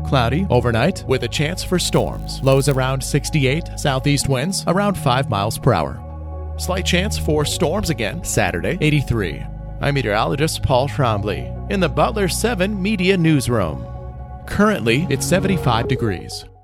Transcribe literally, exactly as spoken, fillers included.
cloudy overnight with a chance for storms. Lows around sixty-eight, southeast winds around five miles per hour. Slight chance for storms again Saturday, eighty-three. I'm meteorologist Paul Trombley in the Butler seven Media Newsroom. Currently, it's seventy-five degrees.